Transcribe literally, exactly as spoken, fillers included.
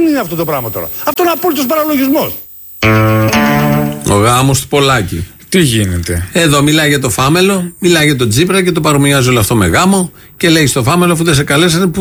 δεν είναι αυτό το πράγμα τώρα. Αυτό είναι απόλυτος παραλογισμός. Ο γάμος του Πολάκη. Τι γίνεται? Εδώ μιλάει για το Φάμελο, μιλάει για τον Τσίπρα και το παρομοιάζει όλο αυτό με γάμο και λέει στο Φάμελο, αφού δεν σε καλέσανε,